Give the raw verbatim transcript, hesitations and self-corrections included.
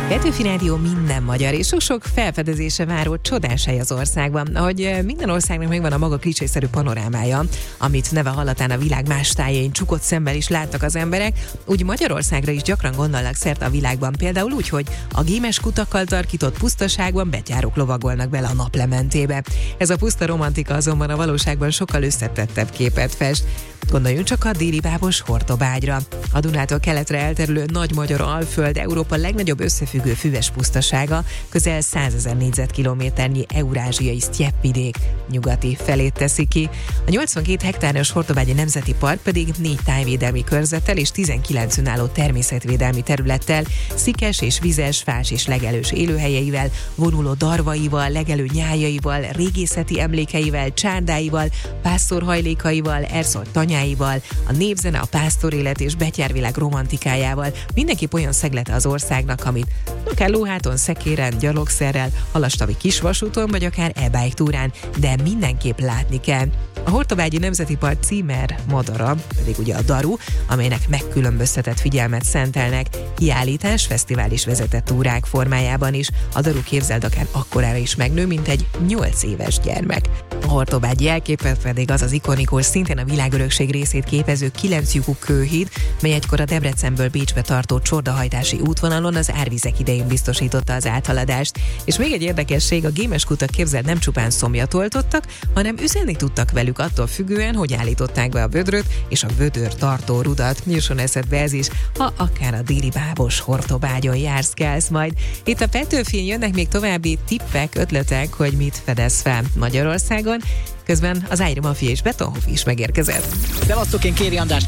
Petőfi Rádió minden magyar és sok-sok felfedezése váró csodás hely az országban. Ahogy minden országnak megvan a maga klicsészerű panorámája, amit neve hallatán a világ más tájain csukott szemmel is láttak az emberek, úgy Magyarországra is gyakran gondolnak szerte a világban, például úgy, hogy a gémes kutakkal tarkított pusztaságban betyárok lovagolnak bele a naplementébe. Ez a puszta romantika azonban a valóságban sokkal összetettebb képet fest. Gondoljunk csak a déli bábos Hortobágyra. A Dunától keletre elterülő nagy magyar alföld Európa legnagyobb összefüggő füves pusztasága, közel százezer négyzetkilométernyi eurázsiai sztyeppvidék nyugati felét teszi ki. A nyolcvankét hektáros Hortobágyi Nemzeti Park pedig négy tájvédelmi körzettel és tizenkilenc önálló természetvédelmi területtel, szikes és vizes, fás és legelős élőhelyeivel, vonuló darvaival, legelő nyájaival, régészeti emlékeivel, csárdáival, pásztorhajlékaival, erszolt tanyáival, a népzene, a pásztorélet és betyárvilág romantikájával. Mindenképp olyan szeglete az országnak, amit akár lóháton, szekéren, gyalogszerrel, halastavi kisvasúton, vagy akár e-bike túrán, de mindenképp látni kell. A Hortobágyi Nemzeti Park címer madara, pedig ugye a daru, amelynek megkülönböztetett figyelmet szentelnek, kiállítás, fesztivál és vezetett túrák formájában is. A daru, képzeld, akár akkorára is megnő, mint egy nyolc éves gyermek. A Hortobágyi jelképe pedig az az ikonikus, szintén a világörökség részét képező kilenc lyukú kőhíd, mely egykor a Debrecenből Bécsbe tartó csordahajtási útvonalon az árvizek idején biztosította az áthaladást. És még egy érdekesség, a gémes kutak, képzeld, nem csupán szomjat oltottak, hanem üzenni tudtak velük attól függően, hogy állították be a vödröt és a vödör tartó rudat. Jusson eszedbe ez is, ha akár a déli bábos Hortobágyon jársz, kelsz majd. Itt a Petőfin jönnek még további tippek, ötletek, hogy mit fedez fel Magyarországon. Közben az Ájra Mafia és Betonhoff is megérkezett. Szevasztok, én Kéri András